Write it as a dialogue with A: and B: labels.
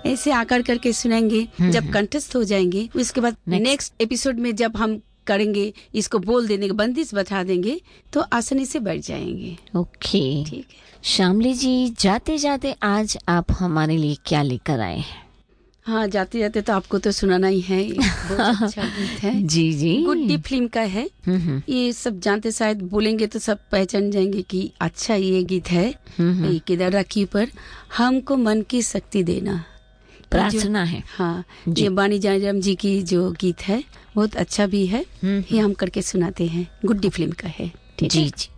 A: ऐसे आकर करके सुनाएंगे। जब कंठस्थ हो जाएंगे उसके बाद नेक्स्ट एपिसोड में जब हम करेंगे, इसको बोल देने के बंदिश बता देंगे तो आसानी से बैठ जाएंगे।
B: ओके,
A: ठीक है।
B: श्यामली जी, जाते जाते आज आप हमारे लिए क्या लेकर आए हैं?
A: हाँ, जाते जाते तो आपको तो सुनाना ही है, बहुत अच्छा गीत है।
B: जी जी,
A: गुड्डी फिल्म का है। ये सब जानते, शायद बोलेंगे तो सब पहचान जाएंगे कि अच्छा ये गीत है। ये किधर रखी पर हमको मन की शक्ति देना,
B: प्रार्थना है।
A: हाँ, ये बानी जयराम जी की जो गीत है बहुत अच्छा भी है। ये हम करके सुनाते हैं, गुड्डी फिल्म का है। ठीक है
B: जी जी।